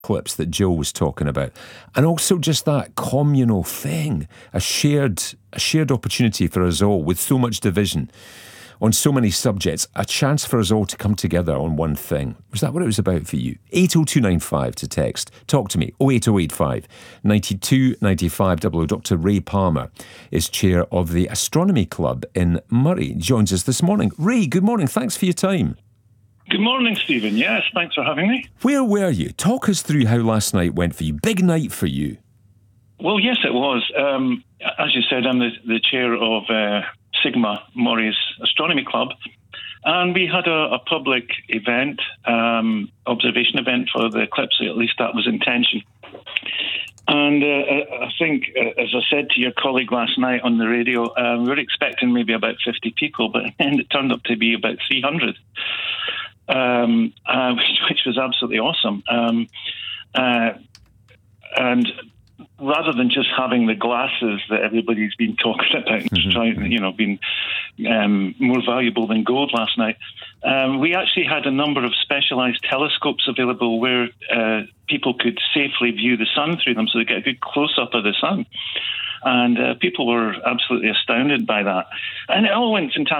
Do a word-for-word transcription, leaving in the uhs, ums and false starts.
clips that Jill was talking about, and also just that communal thing, a shared a shared opportunity for us all with so much division on so many subjects, a chance for us all to come together on one thing. Was that what it was about for you? eight oh two nine five to text. Talk to me. oh eight oh eight five, nine two nine five double oh. Doctor Ray Palmer is chair of the Astronomy Club in Murray. Joins us this morning. Ray, good morning. Thanks for your time. Good morning, Stephen. Yes, thanks for having me. Where were you? Talk us through how last night went for you. Big night for you. Well, yes, it was. Um, as you said, I'm the, the chair of uh, Sigma Murray's Astronomy Club, and we had a, a public event, um, observation event for the eclipse. At least that was intention. And uh, I think, uh, as I said to your colleague last night on the radio, uh, we were expecting maybe about fifty people, but then it turned up to be about three hundred. Um, uh, which, which was absolutely awesome. Um, uh, and rather than just having the glasses that everybody's been talking about, mm-hmm. trying, you know, being um, more valuable than gold last night, um, we actually had a number of specialised telescopes available where uh, people could safely view the sun through them, so they get a good close-up of the sun. And uh, people were absolutely astounded by that. And it all went fantastic.